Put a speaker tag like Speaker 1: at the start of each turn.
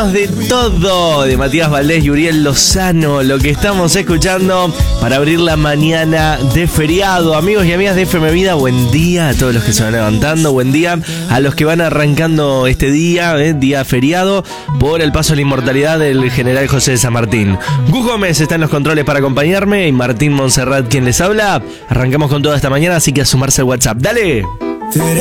Speaker 1: De todo, de Matías Valdés y Uriel Lozano, lo que estamos escuchando para abrir la mañana de feriado. Amigos y amigas de FM Vida, buen día a todos los que se van levantando, buen día a los que van arrancando este día, día feriado, por el paso a la inmortalidad del general José de San Martín. Gus Gómez está en los controles para acompañarme y Martín Montserrat quien les habla. Arrancamos con toda esta mañana, así que a sumarse al WhatsApp. ¡Dale!